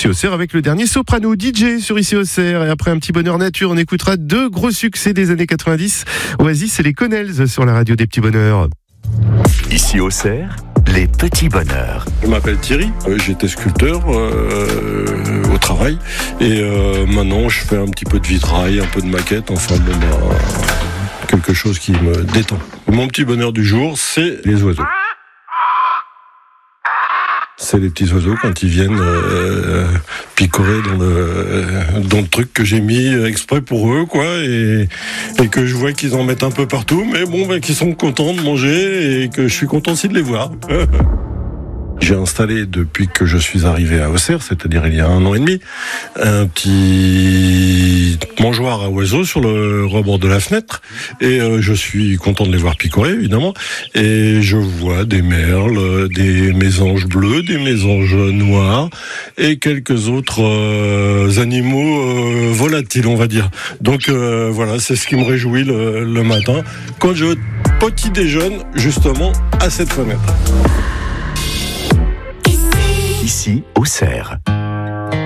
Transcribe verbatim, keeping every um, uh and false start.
Ici au Cerf avec le dernier Soprano D J sur Ici au Cerf. Et après un petit bonheur nature, on écoutera deux gros succès des années quatre-vingt-dix. Oasis et les Connells sur la radio des petits bonheurs. Ici au Cerf, les petits bonheurs. Je m'appelle Thierry, euh, j'étais sculpteur euh, au travail et euh, maintenant je fais un petit peu de vitrail, un peu de maquette, enfin bon bah, quelque chose qui me détend. Mon petit bonheur du jour, c'est les oiseaux. C'est les petits oiseaux quand ils viennent euh, picorer dans le, dans le truc que j'ai mis exprès pour eux, quoi, et, et que je vois qu'ils en mettent un peu partout, mais bon, bah, qu'ils sont contents de manger et que je suis content aussi de les voir. J'ai installé depuis que je suis arrivé à Auxerre, c'est-à-dire il y a un an et demi, un petit mangeoire à oiseaux sur le rebord de la fenêtre. Et euh, je suis content de les voir picorer, évidemment. Et je vois des merles, des mésanges bleus, des mésanges noirs et quelques autres euh, animaux euh, volatiles, on va dire. Donc euh, voilà, c'est ce qui me réjouit le, le matin quand je petit déjeune justement à cette fenêtre. Ici au Cerf.